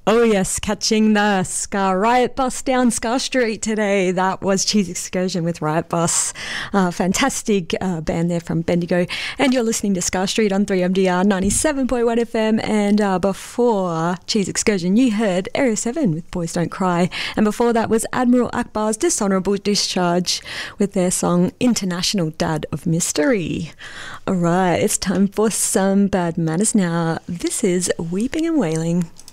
Oh yes, catching the Ska Riot Bus down Ska Street today. That was Cheese Excursion with Riot Bus. Fantastic band there from Bendigo. And you're listening to Ska Street on 3MDR 97.1 FM. And before Cheese Excursion, you heard Area 7 with Boys Don't Cry. And before that was Admiral Akbar's Dishonourable Discharge with their song International Dad of Mystery. All right, it's time for some bad manners now. This is Weeping and Wailing.